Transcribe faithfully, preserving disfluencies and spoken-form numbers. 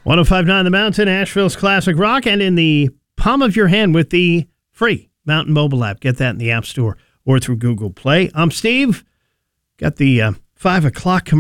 one oh five point nine The Mountain, Asheville's classic rock, and in the palm of your hand with the free Mountain mobile app. Get that in the App Store or through Google Play. I'm Steve. Got the uh, five o'clock commercial.